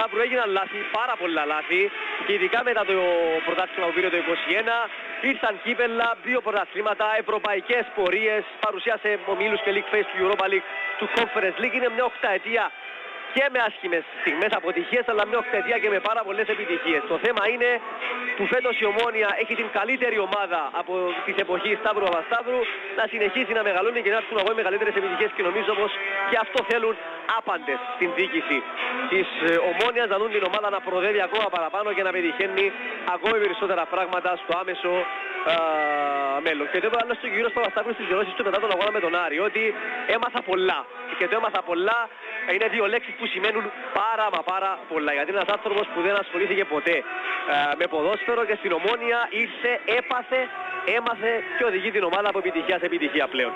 Παπασταύρου έγιναν λάθη, πάρα πολλά λάθη και ειδικά μετά το πρωτάθλημα που πήρε το 2021 ήρθαν κύπελλα, 2 πρωταθλήματα, ευρωπαϊκές πορείες, παρουσίασε ομίλους και League Phase του Europa League, του Conference League. Είναι μια οκταετία και με άσχημες στιγμές, αποτυχίες, αλλά μια οκταετία και με πάρα πολλές επιτυχίες. Το θέμα είναι που φέτος η Ομόνοια έχει την καλύτερη ομάδα από τις εποχές Σταύρου Παπασταύρου, να συνεχίσει να μεγαλώνει και να έρθουν ακόμα μεγαλύτερες επιτυχίες, και νομίζω πως και αυτό θέλουν άπαντες στην διοίκηση της Ομόνοιας, να δουν την ομάδα να προοδεύει ακόμα παραπάνω και να πετυχαίνει ακόμα περισσότερα πράγματα στο άμεσο μέλλον. Και το είπα άλλο στον κύριο Παπασταύρου στις δηλώσεις του μετά τον αγώνα με τον Άρη, ότι έμαθα πολλά. Και το έμαθα πολλά είναι 2 λέξεις που σημαίνουν πάρα πολλά. Γιατί είναι ένας άνθρωπος που δεν ασχολήθηκε ποτέ με ποδόσφαιρο και στην Ομόνοια ήρθε, έπαθε, έμαθε και οδηγεί την ομάδα από επιτυχία σε επιτυχία πλέον.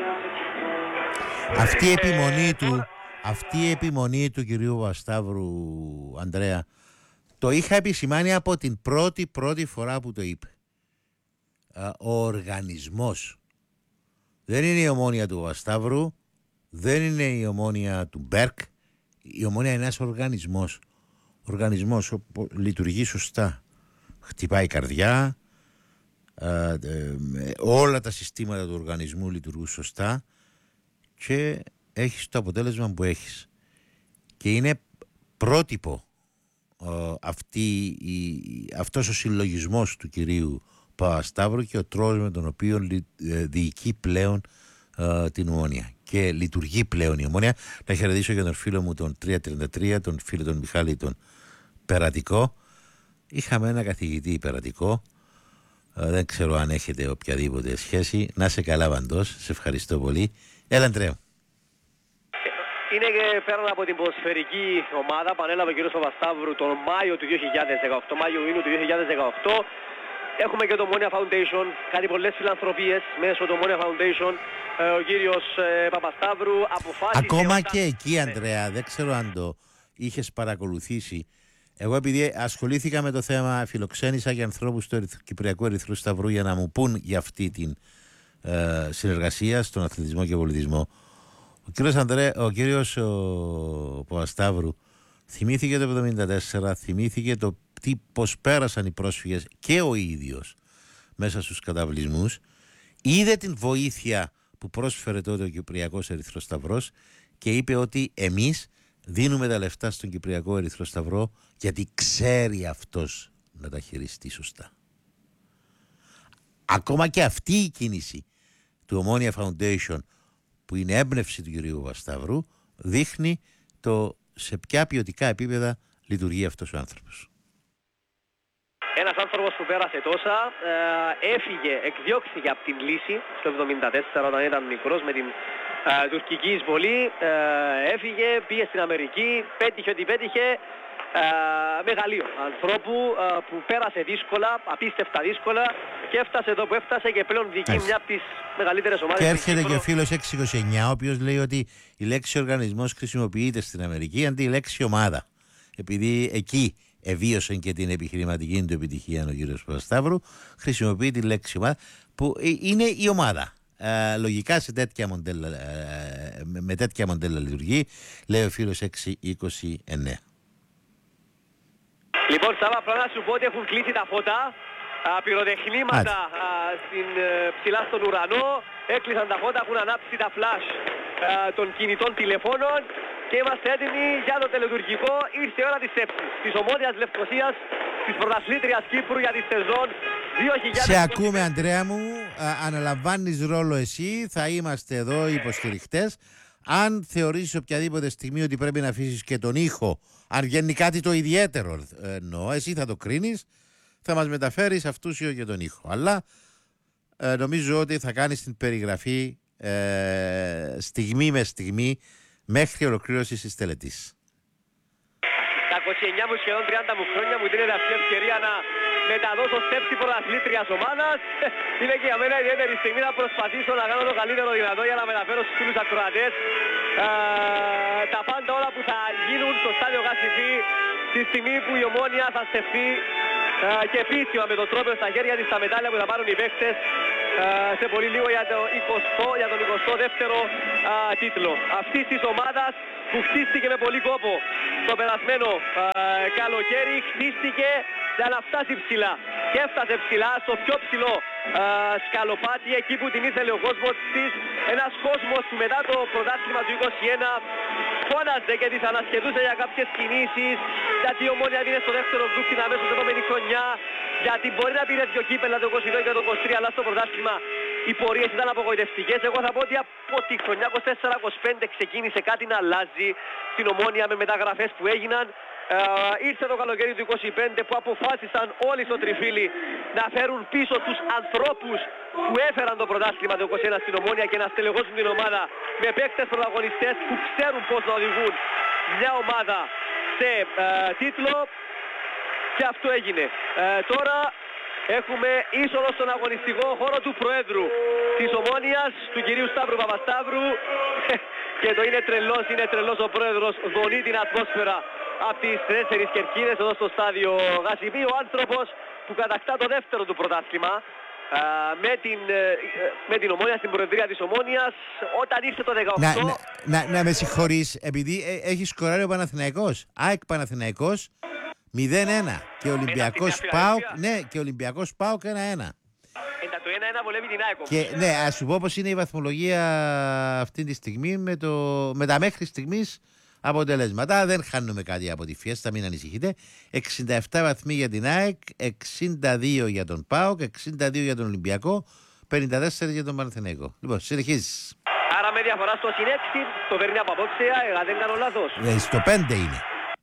Αυτή η επιμονή του κυρίου Παπασταύρου, Ανδρέα, το είχα επισημάνει από την πρώτη φορά που το είπε. Ο οργανισμός δεν είναι η Ομόνοια του Παπασταύρου, δεν είναι η Ομόνοια του Μπέρκ. Η Ομόνοια είναι ένας οργανισμός που λειτουργεί σωστά. Χτυπάει η καρδιά, όλα τα συστήματα του οργανισμού λειτουργούν σωστά και έχεις το αποτέλεσμα που έχεις. Και είναι πρότυπο αυτός ο συλλογισμός του κυρίου Παπασταύρου και ο τρόπος με τον οποίο διοικεί πλέον την Ομόνοια και λειτουργεί πλέον η Ομόνοια. Να χαιρετήσω και τον φίλο μου τον 333, τον φίλο τον Μιχάλη τον Περατικό. Είχαμε ένα καθηγητή Περατικό, δεν ξέρω αν έχετε οποιαδήποτε σχέση. Να σε καλά Βαντός, σε ευχαριστώ πολύ. Έλα Αντρέα. Είναι και πέραν από την ποδοσφαιρική ομάδα που ανέλαβε ο κ. Παπασταύρου τον Μάιο του 2018, Μάιο-Ιούνιο του 2018. Έχουμε και το Ομόνοια Foundation, κάνει πολλές φιλανθρωπίες μέσω του Ομόνοια Foundation. Ο κύριος Παπασταύρου αποφάσισε... Ακόμα και εκεί, Ανδρέα, δεν ξέρω αν το είχες παρακολουθήσει. Εγώ επειδή ασχολήθηκα με το θέμα, φιλοξένησα και ανθρώπους του Κυπριακού Ερυθρού Σταυρού για να μου πούν για αυτή την συνεργασία στον αθλητισμό και πολιτισμό. Ο κύριος Παπασταύρου θυμήθηκε το 1974, θυμήθηκε το πώς πέρασαν οι πρόσφυγες και ο ίδιος μέσα στους καταβλισμούς, είδε την βοήθεια που πρόσφερε τότε ο Κυπριακός Ερυθρός Σταυρός και είπε ότι εμείς δίνουμε τα λεφτά στον Κυπριακό Ερυθρό Σταυρό γιατί ξέρει αυτός να τα χειριστεί σωστά. Ακόμα και αυτή η κίνηση του Ομόνοια Foundation, που είναι έμπνευση του κυρίου Παπασταύρου, δείχνει σε ποια ποιοτικά επίπεδα λειτουργεί αυτός ο άνθρωπος. Ένας άνθρωπος που πέρασε τόσα, έφυγε, εκδιώχθηκε από την Λύση το 1974 όταν ήταν μικρός με την τουρκική εισβολή, έφυγε, πήγε στην Αμερική, πέτυχε ό,τι πέτυχε, μεγαλείο ανθρώπου που πέρασε δύσκολα, απίστευτα δύσκολα και έφτασε εδώ που έφτασε και πλέον διοικεί μια από τις μεγαλύτερες ομάδες. Και έρχεται και ο φίλος 629, ο οποίος λέει ότι η λέξη οργανισμός χρησιμοποιείται στην Αμερική αντί η λέξη ομάδα, επειδή εκεί εβίωσε και την επιχειρηματική του επιτυχία ο κύριος Παπασταύρου, χρησιμοποιεί τη λέξη ομάδα που είναι η ομάδα. Λογικά σε τέτοια μοντέλα, με τέτοια μοντέλα λειτουργεί, λέει ο φίλος 629. Λοιπόν, Σάβα, πρέπει να σου πω ότι έχουν κλείσει τα φώτα, πυροτεχνήματα ψηλά στον ουρανό, έκλεισαν τα φώτα, έχουν ανάψει τα φλάσ των κινητών τηλεφώνων και είμαστε έτοιμοι για το τελετουργικό. Ήρθε η ώρα της έψης της Ομόνοιας Λευκωσίας, της πρωταθλήτριας Κύπρου για τη σεζόν 2000. Σε ακούμε, Αντρέα μου, αναλαμβάνεις ρόλο εσύ, θα είμαστε εδώ οι υποστηριχτές. Αν θεωρήσεις οποιαδήποτε στιγμή ότι πρέπει να αφήσεις και τον ήχο, αν βγαίνει κάτι το ιδιαίτερο, εννοώ, εσύ θα το κρίνεις, θα μας μεταφέρεις αυτούσιο και τον ήχο. Αλλά νομίζω ότι θα κάνεις την περιγραφή στιγμή με στιγμή μέχρι ολοκλήρωση της τελετής. Τα 29 μου σχεδόν 30 μου χρόνια μου δίνεται αυτή η ευκαιρία να μεταδώσω στέψη πρωταθλήτριας ομάδας. Είναι και για μένα ιδιαίτερη στιγμή να προσπαθήσω να κάνω το καλύτερο δυνατό για να μεταφέρω στους φίλους ακροατές τα πάντα όλα που θα γίνουν στο στάδιο Γασιφή τη στιγμή που η Ομόνοια θα στεφθεί και επίσημα με τον τρόπο στα χέρια της τα μετάλλια που θα πάρουν οι παίκτες σε πολύ λίγο για τον 22ο τίτλο αυτής της ομάδας που χτίστηκε με πολύ κόπο το περασμένο καλοκαίρι, χτίστηκε για να φτάσει ψηλά. Και έφτασε ψηλά, στο πιο ψηλό σκαλοπάτι, εκεί που την ήθελε ο κόσμος της. Ένας κόσμος που μετά το πρωτάθλημα του 2021 φώναζε και της ανασχεδούσε για κάποιες κινήσεις, γιατί η Ομόνοια είναι στο δεύτερο γκρουπ την αμέσως επόμενη χρονιά, γιατί μπορεί να πήρε 2 κύπελα το 22 και το 23, αλλά στο πρωτάθλημα οι πορείες ήταν απογοητευτικές. Εγώ θα πω ότι από τη χρονιά 24-25 ξεκίνησε κάτι να αλλάζει στην Ομόνοια με μεταγραφές που έγιναν. Ήρθε το καλοκαίρι του 25 που αποφάσισαν όλοι στο τριφύλι να φέρουν πίσω τους ανθρώπους που έφεραν το πρωτάθλημα το 21 στην Ομόνοια και να στελεχώσουν την ομάδα με παίκτες πρωταγωνιστές που ξέρουν πώς να οδηγούν μια ομάδα σε τίτλο, και αυτό έγινε. Τώρα έχουμε είσοδο στον αγωνιστικό χώρο του Προέδρου της Ομόνοιας, του κυρίου Σταύρου Παπασταύρου, και το είναι τρελός ο Πρόεδρος, δονεί την ατμόσφαιρα από τις 4 κερκίδες εδώ στο στάδιο Γασιπί, ο άνθρωπος που κατακτά το δεύτερο του πρωτάθλημα με την Ομόνοια, στην Προεδρία της Ομόνοιας, όταν ήρθε το 18. Να με συγχωρείς, επειδή έχει σκοράρει ο Παναθηναϊκός, ΑΕΚ Παναθηναϊκός 0-1 και ο Ολυμπιακός ΠΑΟΚ, ναι, και ο Ολυμπιακός ΠΑΟΚ 1-1. Το 1-1 βολεύει την ΑΕΚ. Και ναι, ας σου πω πως είναι η βαθμολογία αυτή τη στιγμή με τα μέχρι στιγμής αποτελέσματα. Δεν χάνουμε κάτι από τη Φιέστα, μην ανησυχείτε. 67 βαθμοί για την ΑΕΚ, 62 για τον ΠΑΟΚ, 62 για τον Ολυμπιακό, 54 για τον Παναθηναϊκό. Λοιπόν, συνεχίζεις. Άρα με διαφορά στο συνέξι, το παίρνει από απόψε, δεν κάνω λάθος. Στο 5 είναι.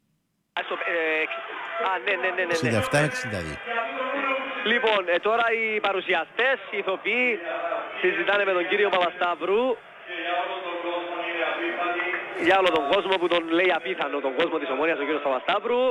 Ναι. 67 με 62. Λοιπόν, τώρα οι παρουσιαστές, οι ηθοποιοί συζητάνε με τον κύριο Παπασταύρου για όλο τον κόσμο που τον λέει απίθανο, τον κόσμο της Ομόνοιας, ο κύριος Παπασταύρου.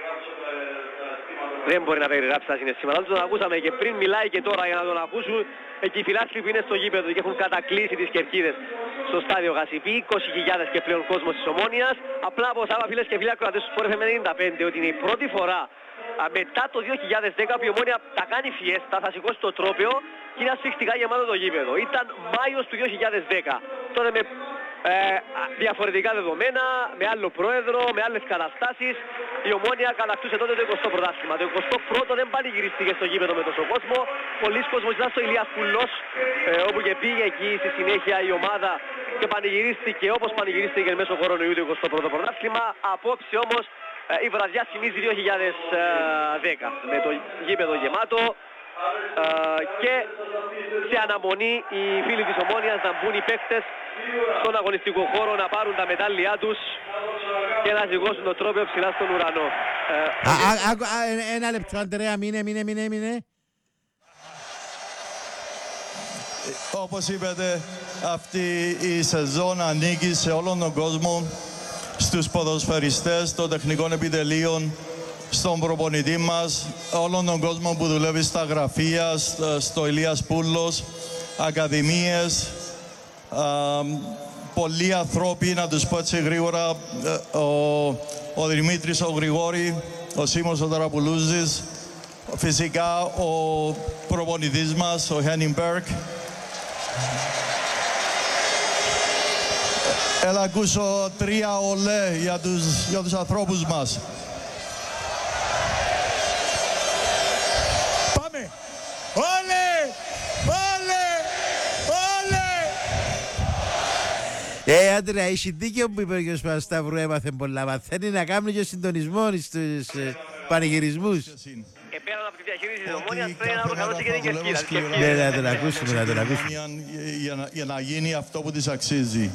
Δεν μπορεί να περιγράψει τα συναισθήματα του, τον ακούσαμε και πριν, μιλάει και τώρα για να τον ακούσουν. Εκεί οι φιλάθλοι που είναι στο γήπεδο και έχουν κατακλείσει τις κερκίδες στο στάδιο Γασιπί, 20.000 και πλέον κόσμος της Ομόνοιας. Απλά από εσάς, φίλες και φίλοι ακροατές του Sport FM 95, ότι είναι η πρώτη φορά μετά το 2010 που η Ομόνοια τα κάνει φιέστα, θα σηκώσει το τρόπαιο και είναι ασφιχτικά γεμάτο το γήπεδο. Ήταν Μάιος του 2010. Τότε με διαφορετικά δεδομένα, με άλλο πρόεδρο, με άλλες καταστάσεις, η Ομόνοια κατακτούσε τότε το 20ο πρωτάθλημα. Το 21ο δεν πανηγυρίστηκε στο γήπεδο με τόσο κόσμο. Πολλοί κόσμος ήταν στο Ηλίας Κουλός, όπου και πήγε εκεί στη συνέχεια η ομάδα και πανηγυρίστηκε όπως πανηγυρίστηκε μέσω κορονοϊού το 21ο πρωτάθλημα. Απόψε όμως η βραδιά θυμίζει 2010 με το γήπεδο γεμάτο και σε αναμονή οι φίλοι της Ομόνοιας να μπουν οι παίκτες στον αγωνιστικό χώρο, να πάρουν τα μετάλλια τους και να σηκώσουν το τρόπαιο ψηλά στον ουρανό. Ένα λεπτό, Αντρέα, μείνε. Όπως είπατε, αυτή η σεζόν ανήκει σε όλον τον κόσμο, στους ποδοσφαιριστές, των τεχνικών επιτελείων, στον προπονητή μας, όλον τον κόσμο που δουλεύει στα γραφεία, στο Ηλίας Πούλος, ακαδημίες, πολλοί ανθρώποι, να τους πω έτσι γρήγορα, ο Δημήτρης ο Γρηγόρη, ο Σίμος ο Ταραπουλούζης, φυσικά ο προπονητής μας, ο Χένιμπεργκ. Έλα ακούσω 3 ολέ για τους ανθρώπους μας. Πάμε! Όλε! Όλε! Όλε! Άντρα, έχει δίκιο που είπε ο κ. Παπασταύρου, έμαθε πολλά. Μαθαίνει να κάνουν και συντονισμό στους πανηγυρισμούς. Πέραν από τη διαχείριση της Ομόνοιας πρέπει να οργανώσει και την κερκίδα. Ναι, να τον ακούσουμε, Για να γίνει αυτό που της αξίζει.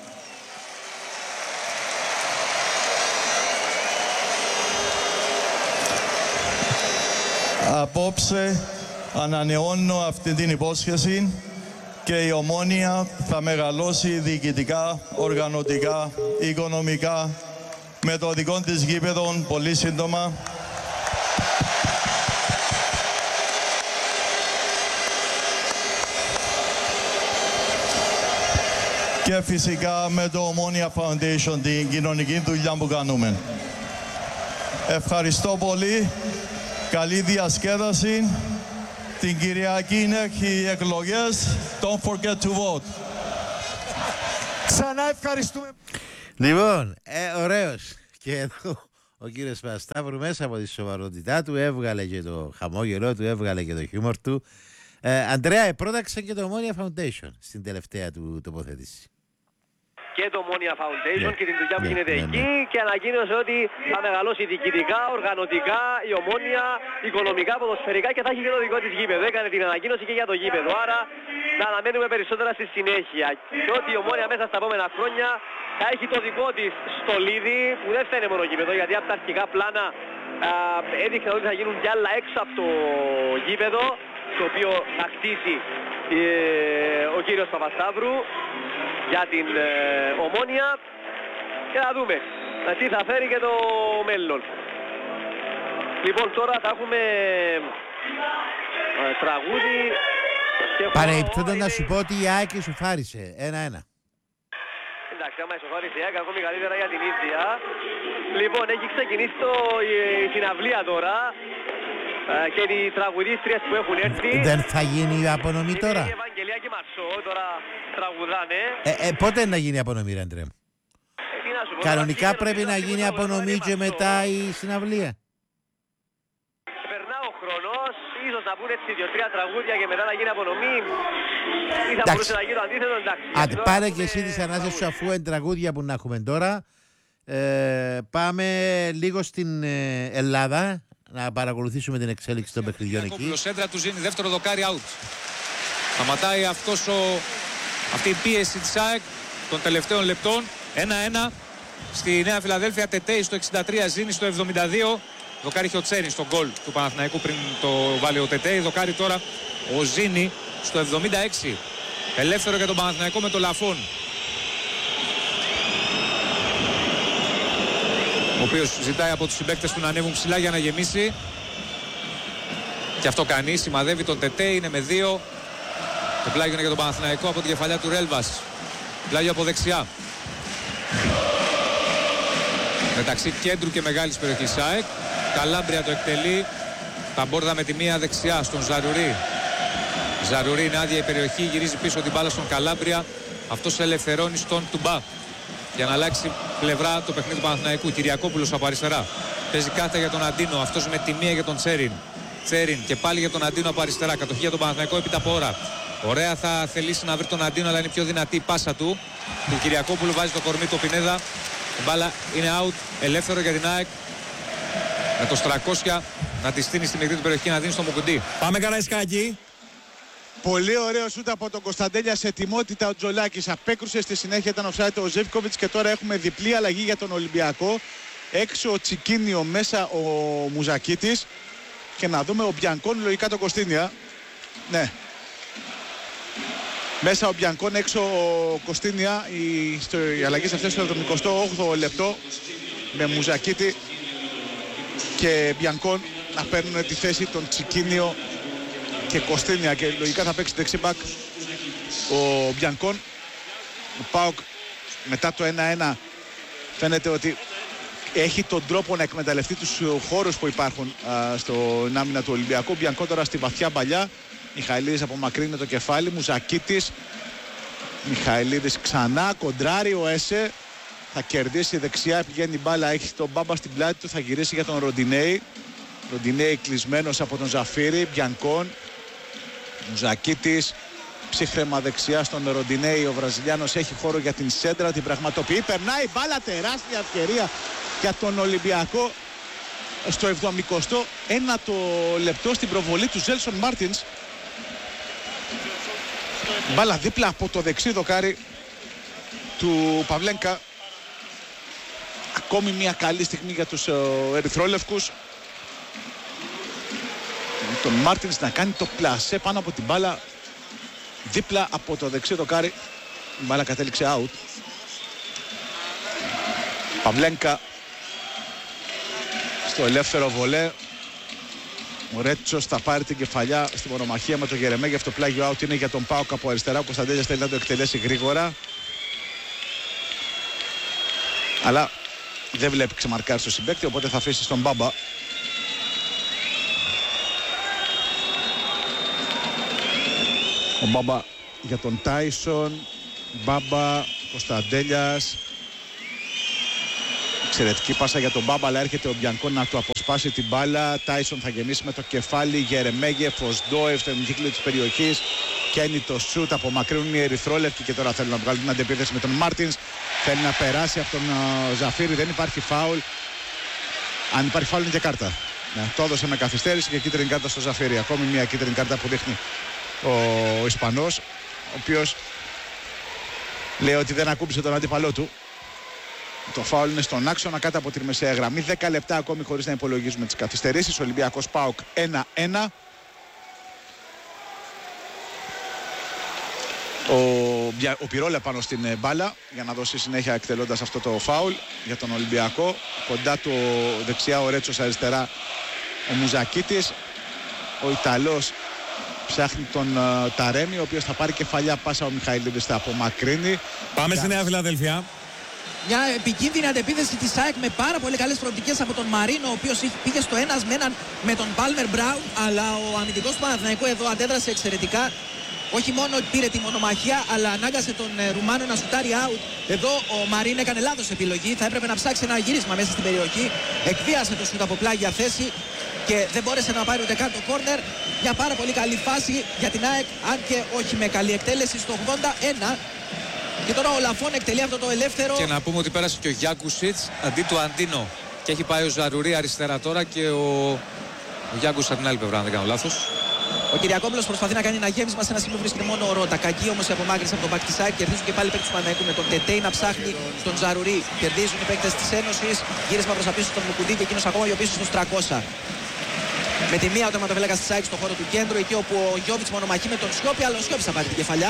Απόψε ανανεώνω αυτή την υπόσχεση και η Ομόνοια θα μεγαλώσει διοικητικά, οργανωτικά, οικονομικά με το δικό της γήπεδο πολύ σύντομα. Και φυσικά με το Ομόνοια Foundation, την κοινωνική δουλειά που κάνουμε. Ευχαριστώ πολύ. Καλή διασκέδαση. Την Κυριακή είναι οι εκλογές. Don't forget to vote. Ξανά ευχαριστούμε. Λοιπόν, ωραίος. Και εδώ ο κύριος Παπασταύρου μέσα από τη σοβαρότητά του έβγαλε και το χαμόγελό του, έβγαλε και το χιούμορ του. Αντρέα, πρόταξε και το Ομόνοια Foundation στην τελευταία του τοποθέτηση. Και το Ομόνοια Foundation και την δουλειά που γίνεται εκεί και ανακοίνωσε ότι θα μεγαλώσει διοικητικά, οργανωτικά, η Ομόνοια, οικονομικά, ποδοσφαιρικά και θα έχει και το δικό της γήπεδο. Έκανε την ανακοίνωση και για το γήπεδο. Άρα να αναμένουμε περισσότερα στη συνέχεια. Και ότι η Ομόνοια μέσα στα επόμενα χρόνια θα έχει το δικό της στολίδι που δεν θα είναι μόνο γήπεδο, γιατί από τα αρχικά πλάνα έδειξαν ότι θα γίνουν κι άλλα έξω από το γήπεδο, το οποίο θα χτίσει ο κύριος Παπασταύρου για την Ομόνοια και θα δούμε τι θα φέρει και το μέλλον. Λοιπόν, τώρα θα έχουμε τραγούδι και παρεμπιπτόντως να σου πω ότι η ΑΕΚ ισοφάρισε 1-1. Εντάξει, άμα ισοφάρισε η ΑΕΚ ακόμη καλύτερα για την ίδια. Λοιπόν, έχει ξεκινήσει η συναυλία τώρα και οι τραγουδίστριες που έχουν έρθει. Δεν θα γίνει η απονομή τώρα? Είναι η Ευαγγελία και η Μαρσό, τώρα τραγουδάνε. Πότε να γίνει η απονομή, ρε Αντρέα μου? Τι να σου πω, Κανονικά πρέπει να γίνει η απονομή και μετά η συναυλία. Περνά ο χρόνος, ίσως να πούνε έτσι 2-3 τραγούδια και μετά να γίνει απονομή. Ή θα μπορούσε να γίνει το αντίθετο, εντάξει. Άντε, πάρε και εσύ τις ανάσες σου, αφού είναι τραγούδια που να έχουμε τώρα. Πάμε λίγο στην Ελλάδα να παρακολουθήσουμε την εξέλιξη των παιχνιδιών εκεί. Σέντρα του Ζήνη, δεύτερο δοκάρι out. Σταματάει αυτή η πίεση της ΑΕΚ των τελευταίων λεπτών. 1-1 στη Νέα Φιλαδέλφια. Τετέι στο 63, Ζήνη στο 72. Δοκάρι είχε ο Τσέριν στο γκολ του Παναθηναϊκού πριν το βάλει ο Τετέι. Δοκάρι τώρα ο Ζήνη στο 76. Ελεύθερο για τον Παναθηναϊκό με το Λαφόν, ο οποίος ζητάει από τους συμπαίκτες του να ανέβουν ψηλά για να γεμίσει. Και αυτό κάνει, σημαδεύει τον Τετέι, είναι με 2. Το πλάγιο είναι για τον Παναθηναϊκό από την κεφαλιά του Ρέλβας. Πλάγιο από δεξιά. Μεταξύ κέντρου και μεγάλης περιοχής ΑΕΚ. Καλάμπρια το εκτελεί. Ταμπόρδα με τη μία δεξιά στον Ζαρουρί. Ζαρουρί είναι άδεια η περιοχή, γυρίζει πίσω την μπάλα στον Καλάμπρια. Αυτός ελευθερώνει στον Τουμπά για να αλλάξει πλευρά το παιχνίδι του Παναθηναϊκού. Κυριακόπουλος από αριστερά. Παίζει κάθετα για τον Αντίνο. Αυτός με τη μία για τον Τσέριν. Τσέριν και πάλι για τον Αντίνο από αριστερά. Κατοχή για τον Παναθηναϊκό έπειτα από ώρα. Ωραία, θα θελήσει να βρει τον Αντίνο, αλλά είναι πιο δυνατή η πάσα του. Του Κυριακόπουλου βάζει το κορμί του Πινέδα. Η μπάλα είναι out. Ελεύθερο για την ΑΕΚ. Με το Στρακόσια να τη στείνει στη μικρή του περιοχή, να δίνει στο Μουκουντή. Πάμε Καραϊσκάκη. Πολύ ωραίο σούτ από τον Κωνσταντέλια σε ετοιμότητα ο Τζολάκης. Απέκρουσε στη συνέχεια, ήταν offside ο Ζεύκοβιτς και τώρα έχουμε διπλή αλλαγή για τον Ολυμπιακό. Έξω ο Τσικίνιο, μέσα ο Μουζακίτης. Και να δούμε ο Μπιανκόν, λογικά τον Κωστίνια. Ναι. Μέσα ο Μπιανκόν, έξω ο Κωστίνια. Οι αλλαγές αυτές στο 78ο λεπτό με Μουζακίτη και Μπιανκόν να παίρνουν τη θέση των Τσικίνιο και Κωστίνια, και λογικά θα παίξει δεξιμπακ ο Μπιανκόν. Ο ΠΑΟΚ μετά το 1-1 φαίνεται ότι έχει τον τρόπο να εκμεταλλευτεί τους χώρους που υπάρχουν στον άμυνα του Ολυμπιακού. Μπιανκόν τώρα στη βαθιά παλιά. Μιχαηλίδης απομακρύνει το κεφάλι. Μουζακίτης. Μιχαηλίδης ξανά. Κοντράρει ο Έσε. Θα κερδίσει δεξιά. Πηγαίνει η μπάλα. Έχει τον Μπάμπα στην πλάτη του. Θα γυρίσει για τον Ροντινέη. Ροντινέη κλεισμένος από τον Ζαφύρη. Μπιανκόν. Μουζακίτης. Ψύχρεμα δεξιά στον Ροντινέη. Ο Βραζιλιάνος έχει χώρο για την σέντρα. Την πραγματοποιεί. Περνάει μπάλα. Τεράστια ευκαιρία για τον Ολυμπιακό στο 71ο λεπτό στην προβολή του Ζέλσον Μάρτινς. Μπάλα δίπλα από το δεξί δοκάρι του Παυλένκα. Ακόμη μια καλή στιγμή για τους ερυθρόλευκους. Τον Μάρτινς να κάνει το πλασέ πάνω από την μπάλα δίπλα από το δεξί δοκάρι. Η μπάλα κατέληξε out. Παυλένκα στο ελεύθερο βολέ. Ο Ρέτσος θα πάρει την κεφαλιά στη μονομαχία με τον Γερεμέγεφ. Το πλάγιο out είναι για τον ΠΑΟΚ από αριστερά. Ο Κωνσταντέλιας θέλει να το εκτελέσει γρήγορα, αλλά δεν βλέπει ξεμαρκάρει στο συμπαίκτη, οπότε θα αφήσει στον Μπάμπα. Ο Μπάμπα για τον Τάισον. Μπάμπα, Κωνσταντέλιας. Εξαιρετική πάσα για τον Μπάμπα, αλλά έρχεται ο Μπιανκόν να του αποσπάσει την μπάλα. Τάισον θα γεμίσει με το κεφάλι. Γερεμέγε, Φοσντόεφ στον κύκλο της περιοχής. Καίνει το σουτ, απομακρύνουν οι ερυθρόλευκοι και τώρα θέλουν να βγάλουν την αντεπίθεση με τον Μάρτινς. Θέλει να περάσει από τον Ζαφύρι, δεν υπάρχει φάουλ. Αν υπάρχει φάουλ είναι και κάρτα. Ναι, το έδωσε με καθυστέρηση και κίτρινη κάρτα στο Ζαφύρι. Ακόμη μια κίτρινη κάρτα που δείχνει ο Ισπανός, ο οποίος λέει ότι δεν ακούμπησε τον αντίπαλό του. Το φάουλ είναι στον άξονα κάτω από τη μεσαία γραμμή. 10 λεπτά ακόμη χωρίς να υπολογίζουμε τις καθυστερήσεις. Ολυμπιακός ΠΑΟΚ 1-1. Ο Πυρόλα πάνω στην μπάλα για να δώσει συνέχεια εκτελώντας αυτό το φάουλ για τον Ολυμπιακό. Κοντά του δεξιά ο Ρέτσος, αριστερά ο Μουζακίτης. Ο Ιταλός ψάχνει τον Ταρέμι, ο οποίος θα πάρει κεφαλιά πάσα. Ο Μιχαηλίδης θα απομακρύνει. Πάμε στη Νέα Φιλαδέλφια. Μια επικίνδυνη αντεπίθεση της ΑΕΚ με πάρα πολύ καλές προοπτικές από τον Μαρίνο, ο οποίος πήγε στο ένας με έναν με τον Πάλμερ Μπράουν, αλλά ο αμυντικός του Παναθηναϊκού εδώ αντέδρασε εξαιρετικά. Όχι μόνο πήρε τη μονομαχία, αλλά ανάγκασε τον Ρουμάνο να σουτάρει out. Εδώ ο Μαρίν έκανε λάθος επιλογή. Θα έπρεπε να ψάξει ένα γύρισμα μέσα στην περιοχή. Εκβίασε το σουτ από πλάγια θέση και δεν μπόρεσε να πάρει ούτε καν το κόρνερ. Μια πάρα πολύ καλή φάση για την ΑΕΚ, αν και όχι με καλή εκτέλεση στο 81. Και τώρα ο Λαφών εκτελεί αυτό το ελεύθερο. Και να πούμε ότι πέρασε και ο Γιάκουσιτς αντί του Αντίνο. Και έχει πάει ο Ζαρουρί αριστερά τώρα και ο Γιάκουσιτς από την άλλη πλευρά, αν δεν κάνω λάθος. Ο Κυριακόπουλος προσπαθεί να κάνει ένα γέμισμα σε ένα σημείο που βρίσκεται μόνο ο Ρότα. Κακή όμως η απομάκρυνση από τον back της ΑΕΚ. Κερδίζουν και πάλι οι παίκτες του Παναθηναϊκού με τον Τετέι να ψάχνει στον Ζαρουρί. Κερδίζουν οι παίκτες της Ένωσης. Γύρισμα προς τα πίσω στον Μουκουντή και εκείνος ακόμα πιο πίσω στους 300. Με τη μία ο τερματοφύλακας της ΑΕΚ στον χώρο του κέντρου, εκεί όπου ο Γιώβιτς μονομαχεί με τον Σιώπη, αλλά ο Σιώπης θα πάρει την κεφαλιά.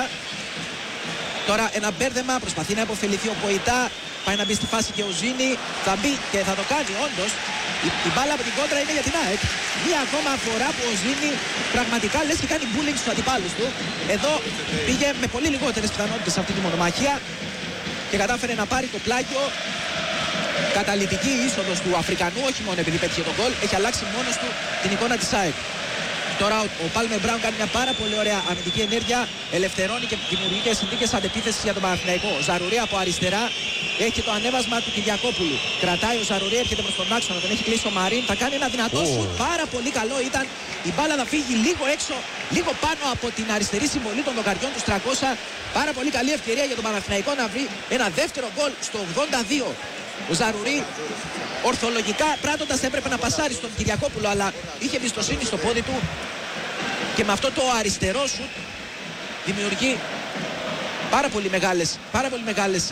Τώρα ένα μπέρδεμα, προσπαθεί να υποφεληθεί ο Ποητά. Πάει να μπει στη φάση και ο Ζήνη. Θα μπει και θα το κάνει όντως. Η μπάλα από την κόντρα είναι για την ΑΕΚ. Μία ακόμα φορά που ο Ζήνη πραγματικά λες και κάνει bullying στους αντιπάλους του. Εδώ πήγε με πολύ λιγότερες πιθανότητες σε αυτή τη μονομαχία και κατάφερε να πάρει το πλάγιο. Καταλυτική είσοδος του Αφρικανού, όχι μόνο επειδή πέτυχε τον γκολ, έχει αλλάξει μόνος του την εικόνα της ΑΕΚ. Τώρα ο Πάλμερ Μπράουν κάνει μια πάρα πολύ ωραία αμυντική ενέργεια, ελευθερώνει και δημιουργεί και συνθήκες αντεπίθεσης για τον Παναθηναϊκό. Ο Ζαρουρί από αριστερά έχει το ανέβασμα του Κυριακόπουλου. Κρατάει ο Ζαρουρί, έρχεται προς τον άξονα, τον έχει κλείσει ο Μαρίν. Θα κάνει ένα δυνατό σουτ, πάρα πολύ καλό ήταν. Η μπάλα θα φύγει λίγο έξω, λίγο πάνω από την αριστερή συμβολή των δοκαριών του 300. Πάρα πολύ καλή ευκαιρία για τον Παναθηναϊκό να βρει ένα δεύτερο γκολ στο 82. Ο Ζαρουρί ορθολογικά πράττοντας έπρεπε να πασάρει στον Κυριακόπουλο, αλλά είχε εμπιστοσύνη στο πόδι του και με αυτό το αριστερό σουτ δημιουργεί πάρα πολύ μεγάλες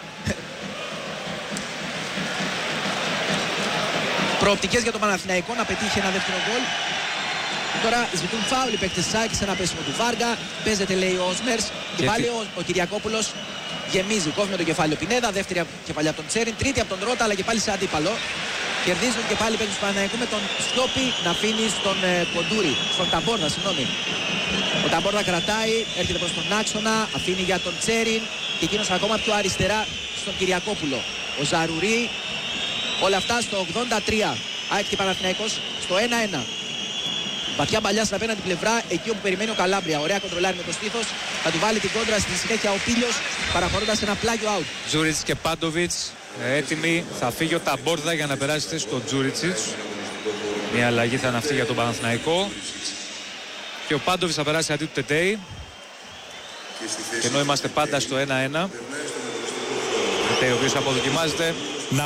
προοπτικές για τον Παναθηναϊκό να πετύχει ένα δεύτερο γκολ. Τώρα ζητούν φάουλ οι παίκτες της ΑΕΚ σε ένα πέσιμο του Βάργα. Παίζεται, λέει ο Οσμέρς, και πάλι ο Κυριακόπουλος γεμίζει, κόβει με το κεφάλι ο Πινέδα, δεύτερη κεφαλιά από τον Τσέριν, τρίτη από τον Ρότα, αλλά και πάλι σε αντίπαλο. Κερδίζουν και πάλι οι παίκτες του Παναθηναϊκού με τον Σιώπη να αφήνει στον Κοντούρη, στον Ταμπόρδα, συγγνώμη. Ο Ταμπόρδα κρατάει, έρχεται προς τον άξονα, αφήνει για τον Τσέριν και εκείνος ακόμα πιο αριστερά στον Κυριακόπουλο. Ο Ζαρουρί, όλα αυτά στο 83. ΑΕΚ και Παναθηναϊκός στο 1-1. Βαθιά μπαλιά στην απέναντι πλευρά, εκεί όπου περιμένει ο Καλάμπρια. Ωραία κοντρολάρει με το στήθος. Θα του βάλει την κόντρα στη συνέχεια ο Πίλιος, παραχωρώντας ένα πλάγιο out. Τζούριτσιτς και Πάντοβιτς έτοιμοι. Θα φύγει ο Ταμπόρδα για να περάσει θέση στο Τζούριτσιτς. Μια αλλαγή θα είναι αυτή για τον Παναθηναϊκό. Και ο Πάντοβιτς θα περάσει αντί του Τετέι. Και ενώ είμαστε πάντα στο 1-1. Τετέι ο οποίος αποδοκιμάζεται.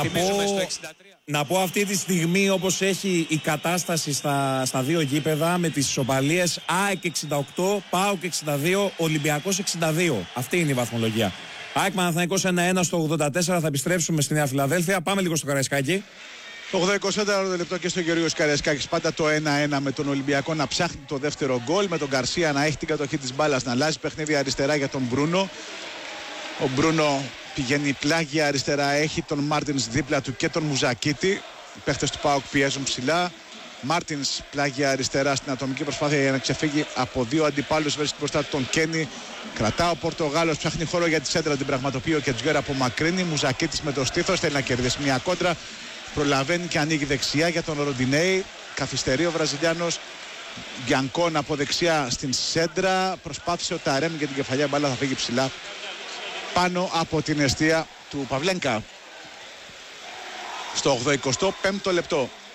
Να πω αυτή τη στιγμή, όπως έχει η κατάσταση στα δύο γήπεδα με τις ισοπαλίες, ΑΕΚ 68, ΠΑΟΚ 62, Ολυμπιακός 62. Αυτή είναι η βαθμολογία. ΑΕΚ Παναθηναϊκός 1-1 στο 84. Θα επιστρέψουμε στη Νέα Φιλαδέλφια. Πάμε λίγο στο Καραϊσκάκι. Το 84 λεπτό και στο Γεωργίος Καραϊσκάκης, πάντα το 1-1 με τον Ολυμπιακό να ψάχνει το δεύτερο γκολ, με τον Γκαρσία να έχει την κατοχή της μπάλας, να αλλάζει παιχνίδι αριστερά για τον Μπρούνο. Ο Μπρούνο πηγαίνει πλάγια αριστερά, έχει τον Μάρτινς δίπλα του και τον Μουζακίτη. Οι παίχτες του ΠΑΟΚ πιέζουν ψηλά. Μάρτινς πλάγια αριστερά στην ατομική προσπάθεια για να ξεφύγει από δύο αντιπάλους. Βρίσκει μπροστά του τον Κένι. Κρατά ο Πορτογάλος, ψάχνει χώρο για τη σέντρα, την πραγματοποιεί ο Κετζουέρα από μακρύνει. Μουζακίτης με το στήθος, θέλει να κερδίσει μια κόντρα. Προλαβαίνει και ανοίγει δεξιά για τον Ροντινέη. Καθυστερεί ο Βραζιλιάνος. Μπιανκόν από δεξιά στην σέντρα. Προσπάθησε ο Ταρέμ για την κεφαλιά, μπάλα θα φύγει ψηλά πάνω από την εστία του Παυλένκα. στο 85ο λεπτό.